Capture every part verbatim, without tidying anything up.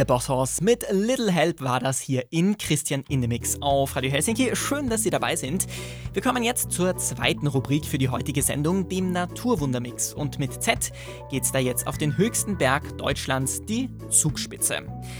The Bossos mit Little Help war das hier in Christian in the Mix auf Radio Helsinki. Schön, dass Sie dabei sind. Wir kommen jetzt zur zweiten Rubrik für die heutige Sendung, dem Naturwundermix. Und mit Z geht's da jetzt auf den höchsten Berg Deutschlands, die Zugspitze.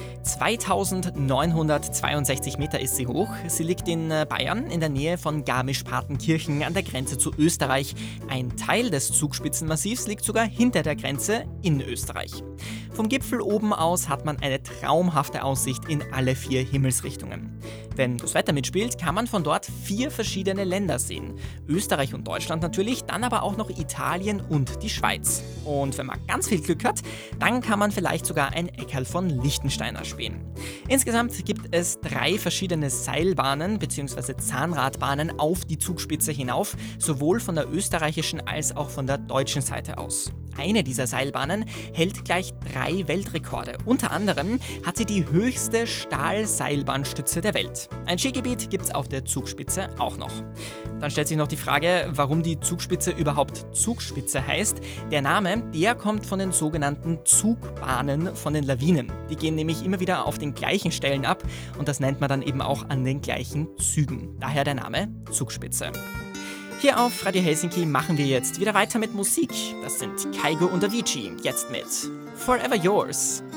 zweitausendneunhundertzweiundsechzig Meter ist sie hoch. Sie liegt in Bayern in der Nähe von Garmisch-Partenkirchen an der Grenze zu Österreich. Ein Teil des Zugspitzenmassivs liegt sogar hinter der Grenze in Österreich. Vom Gipfel oben aus hat man eine traumhafte Aussicht in alle vier Himmelsrichtungen. Wenn das Wetter mitspielt, kann man von dort vier verschiedene Länder sehen. Österreich und Deutschland natürlich, dann aber auch noch Italien und die Schweiz. Und wenn man ganz viel Glück hat, dann kann man vielleicht sogar ein Eckerl von Liechtenstein erspähen. Insgesamt gibt es drei verschiedene Seilbahnen bzw. Zahnradbahnen auf die Zugspitze hinauf, sowohl von der österreichischen als auch von der deutschen Seite aus. Eine dieser Seilbahnen hält gleich drei Weltrekorde. Unter anderem hat sie die höchste Stahlseilbahnstütze der Welt. Ein Skigebiet gibt es auf der Zugspitze auch noch. Dann stellt sich noch die Frage, warum die Zugspitze überhaupt Zugspitze heißt. Der Name, der kommt von den sogenannten Zugbahnen von den Lawinen. Die gehen nämlich immer wieder auf den gleichen Stellen ab und das nennt man dann eben auch an den gleichen Zügen. Daher der Name Zugspitze. Hier auf Radio Helsinki machen wir jetzt wieder weiter mit Musik. Das sind Kygo und Avicii, jetzt mit Forever Yours.